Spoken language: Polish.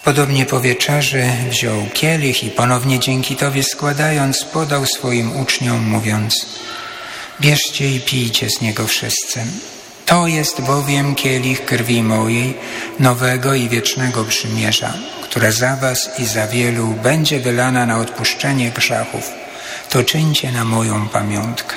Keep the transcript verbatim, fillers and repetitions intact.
Podobnie po wieczerzy wziął kielich i ponownie dzięki Tobie składając, podał swoim uczniom, mówiąc: bierzcie i pijcie z niego wszyscy. To jest bowiem kielich krwi mojej, nowego i wiecznego przymierza, która za was i za wielu będzie wylana na odpuszczenie grzechów. To czyńcie na moją pamiątkę.